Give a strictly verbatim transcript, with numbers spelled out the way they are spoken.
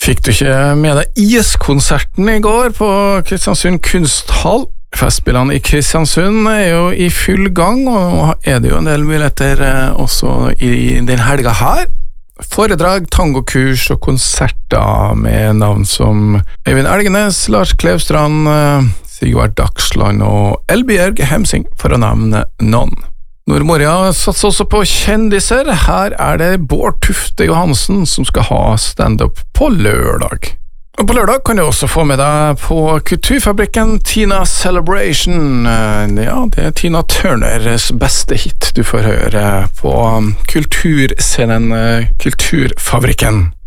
Fikk du ikke med deg Is-konserten I går på Kristiansund Kunsthall? Festspillene I Kristiansund er jo I full gang, og nå er det jo en del muligheter også I den helga her. Foredrag, tangokurs og konserter med navn som Øyvind Elgenes, Lars Klevstrand, Sigvard Dagsland og Elbjørg Hemsing, for å nevne noen. Nordmoria satser også på kjendiser. Her er det Bård Tufte Johansen som skal ha stand-up på lørdag. Og på lørdag kan du også få med deg på Kulturfabrikken Tina Celebration. Ja, det er Tina Turners beste hit du får høre på kulturscenen Kulturfabrikken.